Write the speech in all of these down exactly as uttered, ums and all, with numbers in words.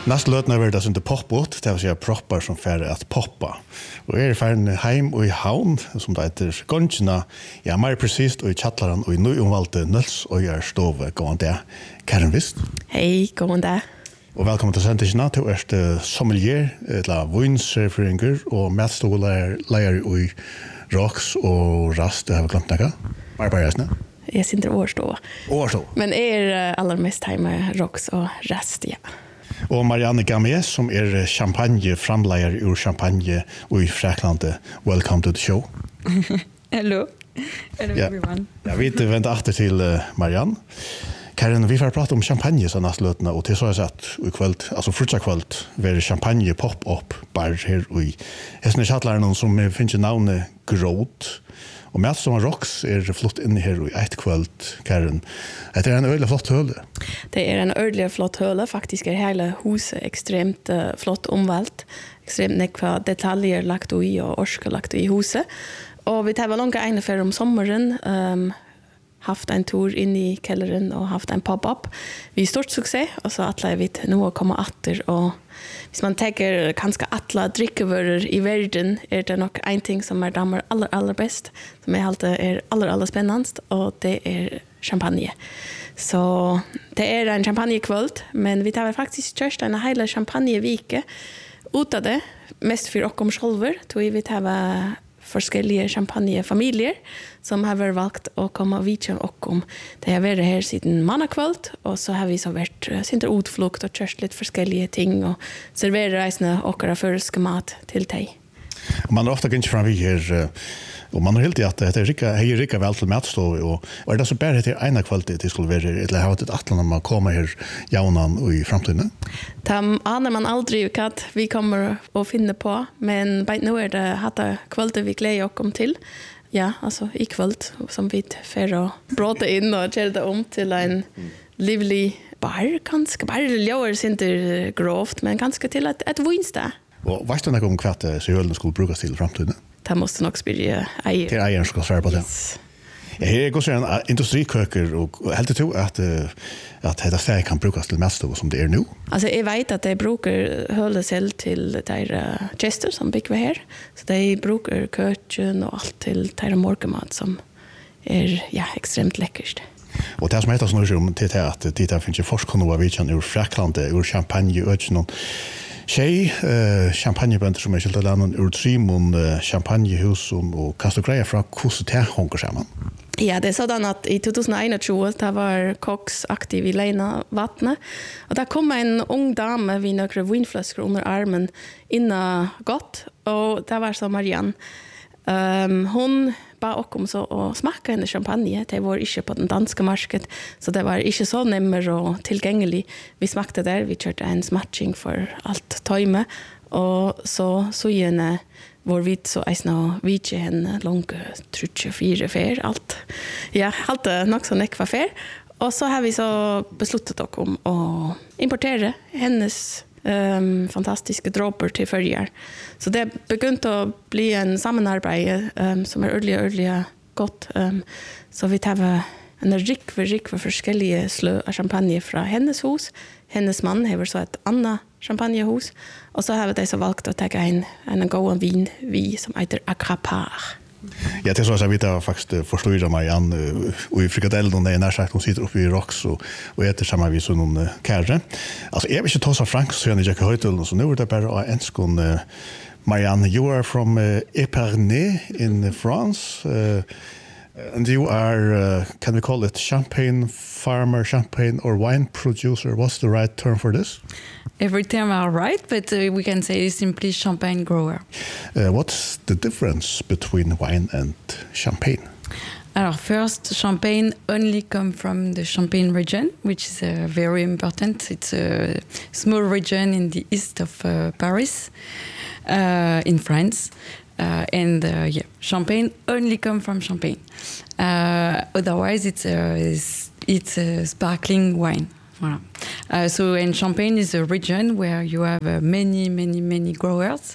Nästa låtna var det som det poppot, det vill säga proppar som färre att poppa. Och är färren heim och i havn, som det heter Gonchina, ja, mer precis, och i Chatlaran och i nu omvalde Nils och jag stove. Gåan det, Karen Wist. Hej, gåan det. Og velkommen til sendingen til erste sommelier, eller vinserferinger og medståleier i Rox og Rast, det har vi glemt noe. Arbeidsne? Jeg sitter årstå. Årstå. Men jeg er aller mest hjemme Rox og Rast, ja. Og Marianne Gamies, som er champagne-framleier ur champagne i Fræklandet. Welcome to the show. Hello. Hello ja. everyone. Ja, vi venter etter til uh, Marianne. Karen, vi får prata om champagne så nästa låtna och till så har jag sagt i kväll, alltså frutsa kväll, var champagne pop-up bar här i hästna chattlaren som finns i navnet Gråt. Och med som Rox är flott inne här i ett kväll, Karen. Det är en öjlig flott höle. Det är en öjlig flott höle. Faktiskt är hela huset extremt uh, flott omvalt. Extremt nekva detaljer lagt i och orska lagt i huset. Och vi tar väl långa egna för om sommaren. Um, haft en tur in i källaren och haft en pop-up. Vi är stort succé och så alla vi nu har komma åter och hvis man tänker kanske alla drickevaror i världen är det nog en ting som är damer allra allra bäst som är alltid är allra allra spännande och det är champagne. Så det är en champagnekväll men vi tar faktiskt just en hela champagnevike utan det mest för och om själva tror vi tar forskjellige champagnefamilier som har vært valgt å komme videre og om. Det har vært her siden mannakveld, og så har vi så vært sinter utflukt og kjørt litt forskjellige ting og serverer reisende og føreske mat til deg. Man har ofta inte fram vi här och man har helt i att det är rika hej rika väl till matstov och och är det så bara till ena kvalitet det skulle vara eller ha ett atlan när man kommer här jaunan och i framtiden. Tam anar man aldrig att vi kommer att finna på men by nu är det hata kvalitet vi glädjer och kom till. Ja, alltså i kväll som vi för att bråta in och göra det om till en livlig bar ganska bara låer inte grovt men ganska till ett ett vinsta. Och vad står det om kvart så ölen skulle brukas till framtiden? Det måste nog spela äger. Till ägaren ska svara på det. Ja, här går så en industriköker och helt tror att att det där kan brukas till mest som det är nu. Alltså jag vet att det brukar hålla sig till där gäster som bygger här. Så de brukar köken och allt till där morgonmat som är ja extremt läckert. Och det som heter så nu om till att det där finns ju forskning och vi kan ur Fräklandet ur champagne öken Tjej, uh, champagnebönder som är skilt av landet ur Trimon, uh, champagnehus och kan du greja från hur det hänger samman? Ja, det är sådan att i tjugohundraenetjugo det var Cox aktiv i Leina vattnet och där kom en ung dame vid några vinflaskor under armen innan gott och det var så Marianne. Um, hon ba om så och smaka en champagne. Det var inte på den danska marknaden så det var inte så nämmer och tillgänglig. Vi smakade där, vi körde en smatching för allt tajme och så så gärna var vi så äsna vi en lång trettiofyra för allt. Ja, allt nog så nekva för. Och så har vi så beslutat dock om att importera hennes Um, fantastiska droppar till förjar. Så det begynnt att bli en samarbete um, som är ordentligt ordentligt gott. Um, så vi tar en rik för rik för olika slö av champagne från hennes hus. Hennes man har så ett annat champagnehus och så har vi det så valt att ta en en god vin vi som heter Acrapar. Ja, det är så att jag vet att faktiskt förstår mig an och i frikadellen när när sagt hon sitter uppe i Rox och och äter samma vis som någon kärre. Alltså jag vill inte ta så fransk så jag inte höjtel så nu är det bara en skon uh, Marianne, you are from uh, Épernay in France uh, and you are uh, can we call it champagne farmer, champagne or wine producer? What's the right term for this? Every term are right, but uh, we can say simply champagne grower. Uh, what's the difference between wine and champagne? Alors first, champagne only come from the Champagne region, which is uh, very important. It's a small region in the east of uh, Paris, uh, in France. Uh, and uh, yeah, champagne only come from Champagne. Uh, otherwise, it's a, it's, it's a sparkling wine. Voilà. Uh, so, and Champagne is a region where you have uh, many, many, many growers.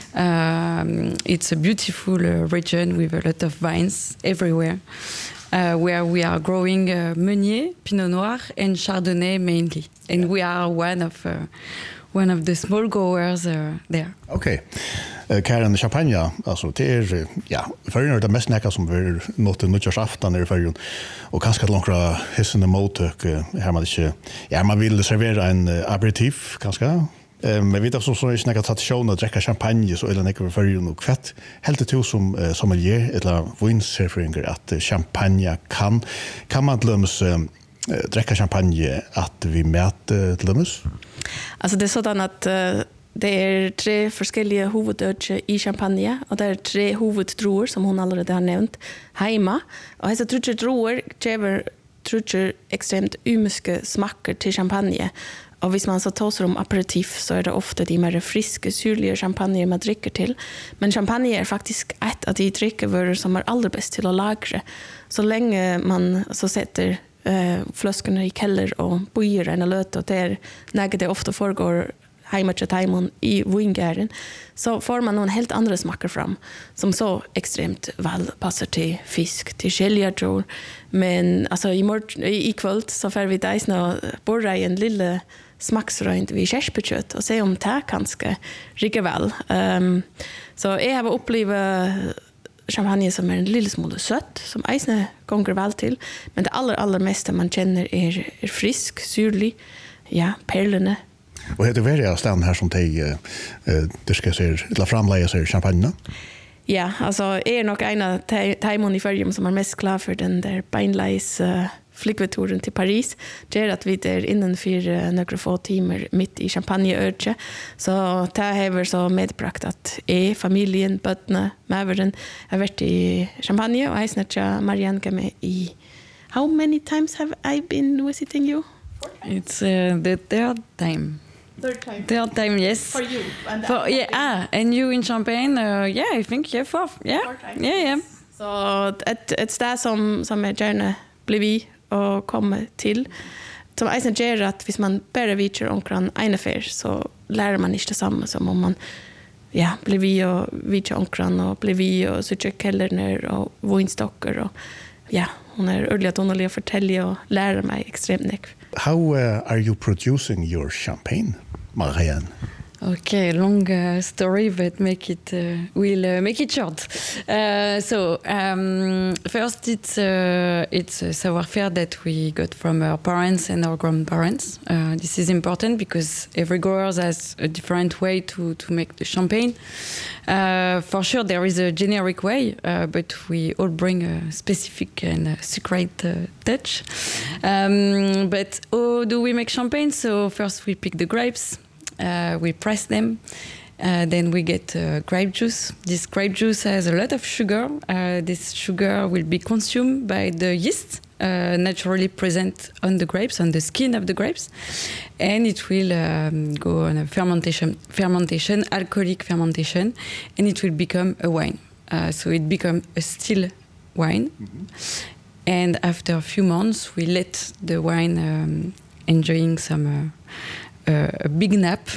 Um, it's a beautiful uh, region with a lot of vines everywhere, uh, where we are growing uh, Meunier, Pinot Noir, and Chardonnay mainly. And we are one of uh, one of the small growers uh, there. Okay. Uh, Karen champagne, alltså det är ja, förrän det mest näka som vi nått nyårsafton i förrän och kanske långra hissen och mottök här man inte ja man vill servera en uh, aperitif kanske. Men vi vet så så är snacka tradition att dricka champagne så eller något förrän och kvätt helt det som uh, sommelier eller vinserveringer att champagne kan kan man glömmas uh, dricka champagne att vi mäter glömmas. Alltså det är sådant att uh, det är tre olika huvudöar i champagne och det är tre huvuddroer som hon allerede har nämnt hemma. Och dessa tre droer ger tre extremt umyske smaker till champagne. Och hvis man så tar om aperitif så är det ofta de mer friska, syrliga champagne man dricker till. Men champagne är faktiskt ett av de drickevöror som är allra bäst till att lagra. Så länge man så sätter uh, flöskorna i keller och böjer en löt och det är när det ofta föregår hemma till timon i vingären så får man någon helt andra smaker fram som så extremt väl passar till fisk till skäljar tror men alltså i mord i kväll så får vi där snå borra i en lilla smaksrönt vid kärsbekött och se om det kanske rika väl um, så jag har upplevt champagne som är en lilla smule sött som eisne gånger väl till men det allra allra mesta man känner är, är frisk, syrlig ja, perlene. Och heter det är stan här som de eh det ska se eller framlägga sig champagne. Ja, alltså är nog en av timon i förrum som är mest klar för den där beinleis uh, flygveturen till Paris. Det är att vi är innan för uh, några få timmar mitt i champagneöarna. Så det har så medbrakt att är familjen, bötterna, mäveren har varit i Champagne och jag snart Marianne kan med i How many times have I been visiting you? It's uh, the third time. Third time. Third time, yes. For you. And For yeah, ah, and you in Champagne? Uh, yeah, I think yeah, fourth. Yeah, yeah, yeah. Så ett ett ställe som som jag gärna blir vi och kommer till. Som eisen gör att hvis man bara vitcher omkring en affär så lär man inte detsamma som om man ja, blir vi och vitcher omkring och blir vi och så checkar kellerner och vinstockar och ja, hon är ödlig att hon har fortälja och lära mig extremt mycket. How uh, are you producing your champagne, Marianne? Okay, long uh, story, but make it uh, we'll uh, make it short. Uh, so um, first, it's uh, it's a savoir-faire that we got from our parents and our grandparents. Uh, this is important because every grower has a different way to to make the champagne. Uh, for sure, there is a generic way, uh, but we all bring a specific and a secret uh, touch. Um, but how do we make champagne? So first, we pick the grapes. Uh, we press them, uh, then we get uh, grape juice. This grape juice has a lot of sugar. Uh, this sugar will be consumed by the yeast, uh, naturally present on the grapes, on the skin of the grapes, and it will um, go on a fermentation, fermentation, alcoholic fermentation, and it will become a wine. Uh, so it becomes a still wine, mm-hmm. And after a few months, we let the wine um, enjoying some. Uh, Uh, a big nap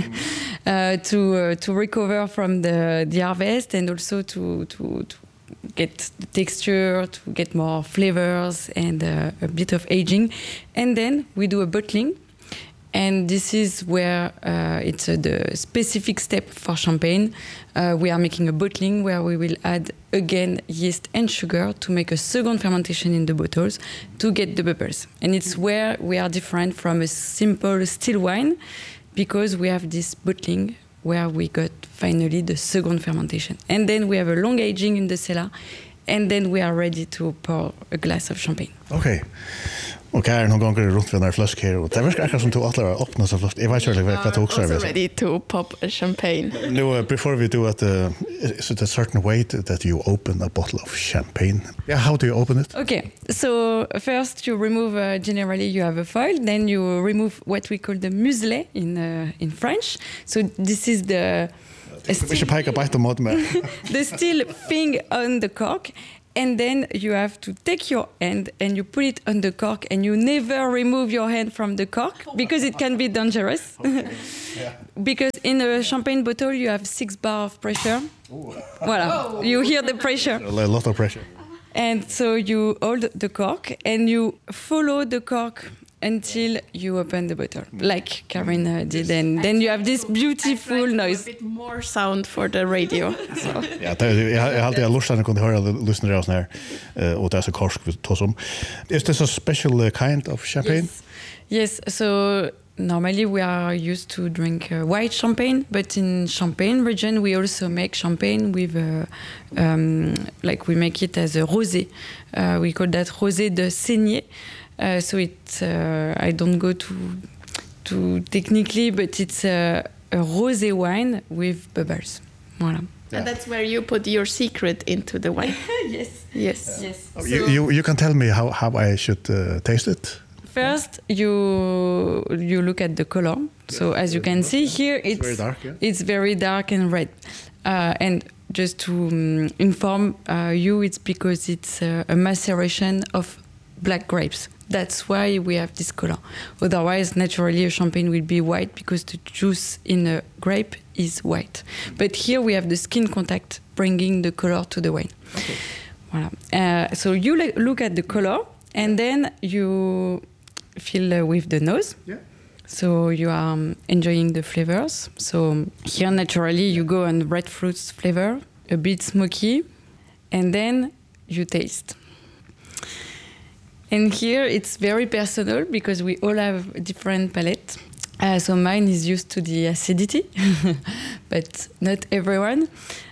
uh, to uh, to recover from the, the harvest and also to, to to get the texture, to get more flavors and uh, a bit of aging, and then we do a bottling, and this is where uh, it's uh, the specific step for champagne. Uh, we are making a bottling where we will add again yeast and sugar to make a second fermentation in the bottles to get the bubbles. And it's where we are different from a simple still wine because we have this bottling where we got finally the second fermentation. And then we have a long aging in the cellar and then we are ready to pour a glass of champagne. Okay. Och Karen har gånger runt vid den här flaskan här och det verkar akkurat som tog alla öppna så flaskan. Jag vet inte vad det också är. Also ready to pop a champagne. No, uh, before we do it, uh, is it a certain way to, that you open a bottle of champagne? Yeah, how do you open it? Okay, so first you remove, uh, generally you have a foil, then you remove what we call the muselet in uh, in French. So this is the... Vi ska peka på ett mått med. The still thing on the cork. And then you have to take your hand and you put it on the cork and you never remove your hand from the cork because it can be dangerous. Okay. Yeah. Because in a champagne bottle you have six bar of pressure. Ooh. Voilà, oh. You hear the pressure. A lot of pressure. And so you hold the cork and you follow the cork until you open the bottle, like Karen uh, did, and then you have this beautiful noise. A bit more sound for the radio. So. Ja, det jag jag alltid har lust att kunna höra lyssnare oss när eh och det är så korsk vi tar som. Is this a special uh, kind of champagne? Yes. Yes, so normally we are used to drink uh, white champagne, but in Champagne region we also make champagne with uh, um, like we make it as a rosé. Uh, we call that rosé de saignée. Uh, so it uh, I don't go to to technically, but it's a, a rosé wine with bubbles. Voilà. Yeah. And that's where you put your secret into the wine. Yes. Yes. Yes. Oh, you, you you can tell me how how I should uh, taste it. First, you you look at the color. So yeah, as you can see here, it's, it's very dark. Yeah? It's very dark and red. Uh, and just to um, inform uh, you, it's because it's uh, a maceration of black grapes. That's why we have this color. Otherwise, naturally, a champagne will be white because the juice in a grape is white. But here we have the skin contact bringing the color to the wine. Okay. Voilà. Uh, so you look at the color, and then you feel uh, with the nose. Yeah. So you are um, enjoying the flavors. So here, naturally, you go on red fruits flavor, a bit smoky, and then you taste. And here it's very personal because we all have a different palate. Uh, so mine is used to the acidity, but not everyone.